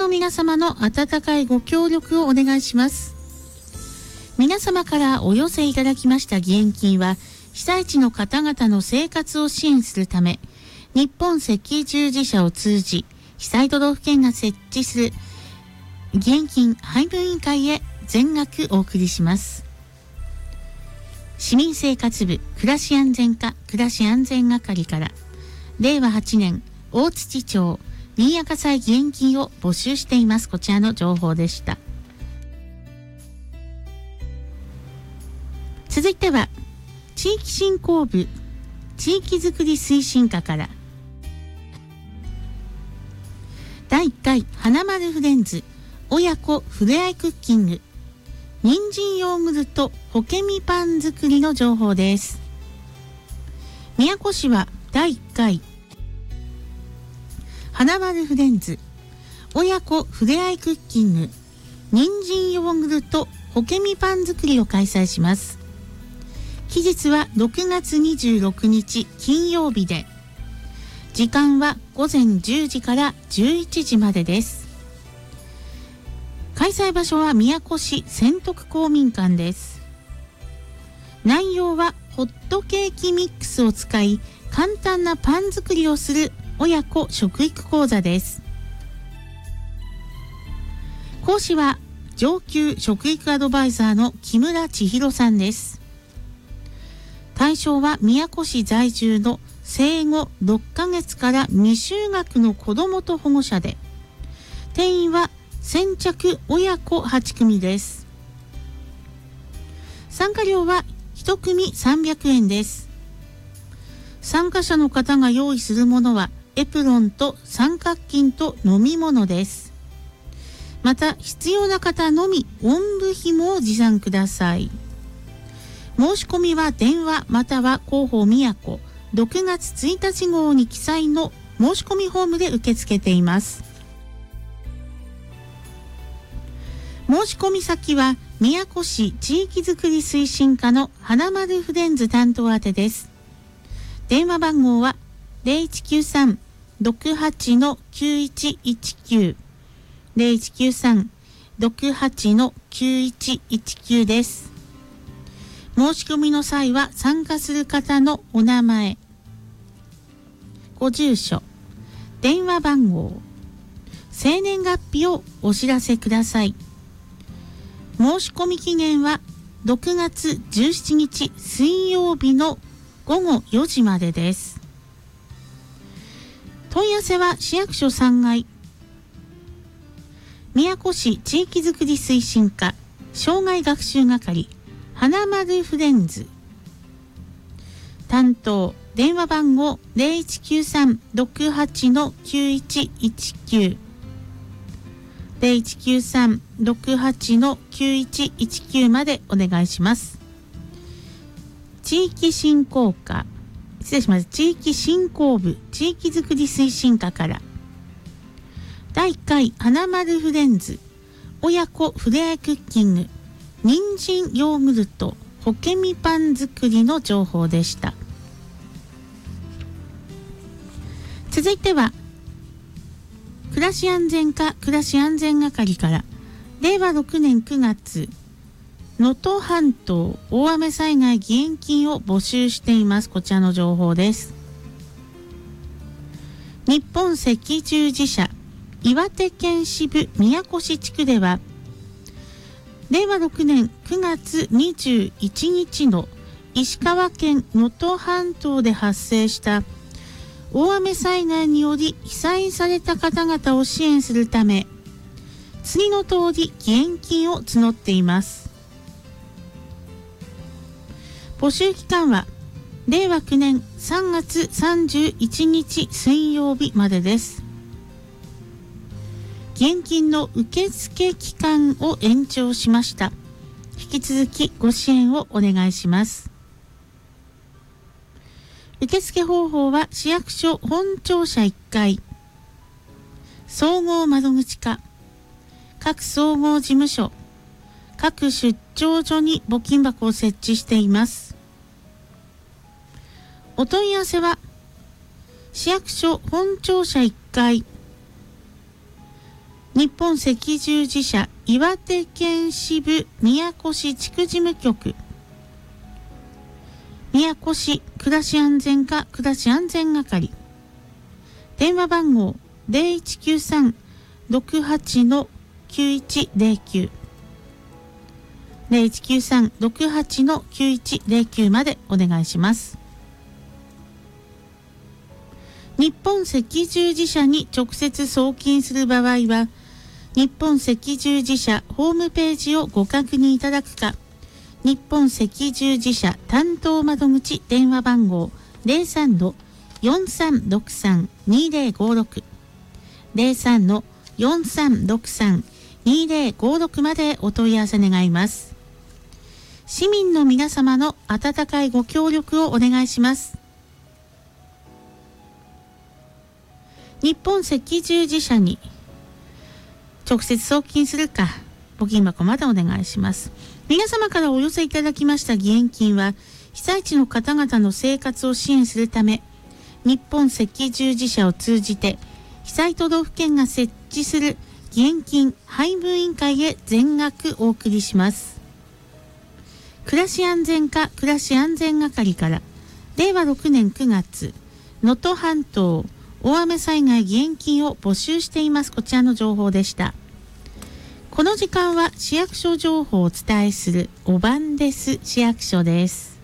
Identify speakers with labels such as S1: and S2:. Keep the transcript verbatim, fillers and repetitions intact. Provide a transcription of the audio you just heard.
S1: 皆様の温かいご協力をお願いします。皆様からお寄せいただきました義援金は、被災地の方々の生活を支援するため、日本赤十字社を通じ、被災都道府県が設置する義援金配分委員会へ全額お送りします。市民生活部暮らし安全課暮らし安全係から、れいわはちねん大槌町新赤祭義援金を募集しています。こちらの情報でした。続いては地域振興部地域づくり推進課から、だいいっかい花丸フレンズ親子ふれあいクッキング人参ヨーグルトほけみパン作りの情報です。宮古市はだいいっかい花丸フレンズ親子ふれあいクッキング人参ヨーグルトほけみパン作りを開催します。期日はろくがつにじゅうろくにち金曜日で、時間はごぜんじゅうじからじゅういちじまでです。開催場所は宮古市千徳公民館です。内容はホットケーキミックスを使い簡単なパン作りをする親子食育講座です。講師は上級食育アドバイザーの木村千尋さんです。対象は宮古市在住の生後ろっかげつから未就学の子どもと保護者で、定員は先着親子はちくみです。参加料はいちくみさんびゃくえんです。参加者の方が用意するものはエプロンと三角巾と飲み物です。また必要な方のみおんぶ紐を持参ください。申し込みは電話または広報宮古ろくがつついたち号に記載の申し込みフォームで受け付けています。申し込み先は宮古市地域づくり推進課の花丸フレンズ担当宛てです。電話番号は ゼロいちきゅうさん ろくはち きゅういちいちきゅう ゼロいちきゅうさん ろくはち きゅういちいちきゅうです。申し込みの際は参加する方のお名前、ご住所、電話番号、生年月日をお知らせください。申し込み期限はろくがつじゅうしちにち水曜日のごごよじまでです。問い合わせは市役所さんがい宮古市地域づくり推進課障害学習係花丸フレンズ担当、電話番号 ゼロいちきゅうさん ろくはち きゅういちいちきゅう ゼロいちきゅうさん ろくはち きゅういちいちきゅうまでお願いします。地域振興課失礼します地域振興部地域づくり推進課から、だいいっかい花丸フレンズ親子ふれあいクッキング人参ヨーグルトほけみパン作りの情報でした。続いては暮らし安全課暮らし安全係から、れいわろくねんくがつ能登半島大雨災害義援金を募集しています。こちらの情報です。日本赤十字社岩手県支部宮古市地区では、れいわろくねんくがつにじゅういちにちの石川県能登半島で発生した大雨災害により被災された方々を支援するため、次の通り義援金を募っています。募集期間はれいわきゅうねんさんがつさんじゅういちにち水曜日までです。義援金の受付期間を延長しました。引き続きご支援をお願いします。受付方法は市役所本庁舎いっかい総合窓口課各総合事務所各出張所に募金箱を設置しています。お問い合わせは市役所本庁舎いっかい日本赤十字社岩手県支部宮古市地区事務局、宮古市暮らし安全課暮らし安全係、電話番号 ゼロいちきゅうさん ろくはち きゅういちゼロきゅう ゼロいちきゅうさん ろくはち きゅういちゼロきゅうまでお願いします。日本赤十字社に直接送金する場合は、日本赤十字社ホームページをご確認いただくか、日本赤十字社担当窓口電話番号 ゼロさん よんさんろくさん にゼロごろく ゼロさん よんさんろくさん にゼロごろくまでお問い合わせ願います。市民の皆様の温かいご協力をお願いします。日本赤十字社に直接送金するか、募金箱までお願いします。皆様からお寄せいただきました義援金は、被災地の方々の生活を支援するため、日本赤十字社を通じて、被災都道府県が設置する義援金配分委員会へ全額お送りします。暮らし安全課暮らし安全係から、れいわろくねんくがつ、能登半島大雨災害義援金を募集しています。こちらの情報でした。この時間は市役所情報をお伝えするおばんです市役所です。